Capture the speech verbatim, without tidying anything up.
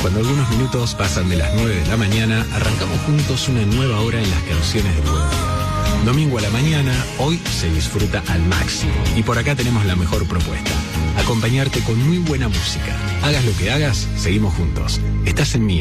Cuando algunos minutos pasan de las nueve de la mañana, arrancamos juntos una nueva hora en las canciones del buen día. Domingo a la mañana, hoy se disfruta al máximo. Y por acá tenemos la mejor propuesta. Acompañarte con muy buena música. Hagas lo que hagas, seguimos juntos. Estás en Mía.